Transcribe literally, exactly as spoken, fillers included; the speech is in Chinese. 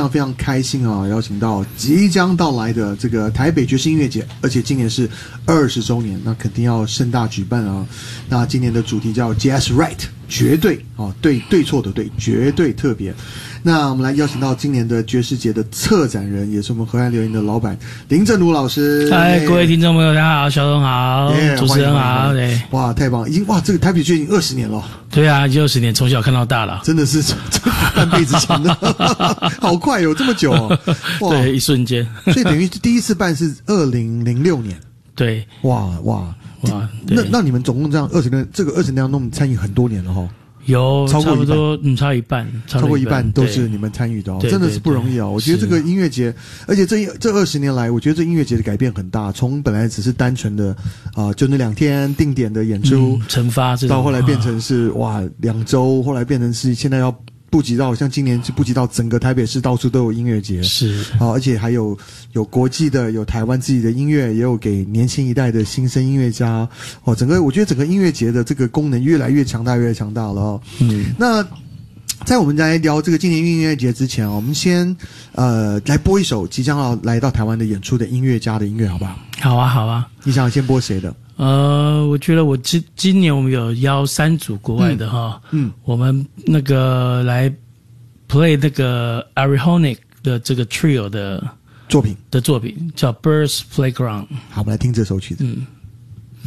常非常开心啊，邀请到即将到来的这个台北爵士音乐节，而且今年是二十周年，那肯定要盛大举办啊。那今年的主题叫 Jazz Right， 绝对啊，对对错的对，绝对特别。那我们来邀请到今年的爵士节的策展人，也是我们河岸留言的老板林正儒老师。 嗨，各位听众朋友，大家好，小董好， yeah, 主持人好，对， 哇，太棒了，已经哇，这个台北爵士已经二十年了。 对啊，已经二十年，从小看到大了， 真的是半辈子前的，好快有、哦、这么久、哦，哇， 对，一瞬间。 所以等于第一次办是二零零六年， 对， 哇哇哇，那那你们总共这样二十年，这个二十年，那我们参与很多年了哈、哦。 有超过差不多，嗯，超一半， 超过一半都是你们参与的哦，真的是不容易哦。我觉得这个音乐节，而且这这二十年来，我觉得这音乐节的改变很大，从本来只是单纯的啊、呃，就那两天定点的演出， 惩、嗯、罚， 到后来变成是、啊、哇两周，后来变成是现在要布及到，像今年是布及到整个台北市到处都有音乐节， 是啊，而且还有有国际的，有台湾自己的音乐，也有给年轻一代的新生音乐家，哦，整个我觉得整个音乐节的这个功能越来越强大，越来越强大了哦。嗯，那在我们来聊这个今年音乐节之前，我们先呃来播一首即将要来到台湾的演出的音乐家的音乐，好不好？ 好啊，好啊。 你想先播谁的？ 呃，我觉得我今今年我们有邀三组国外的哈，嗯，我们那个来 play 那个 Arihonic 的这个 trio 的作品的作品叫 Birds Playground。 好，我们来听这首曲子。嗯。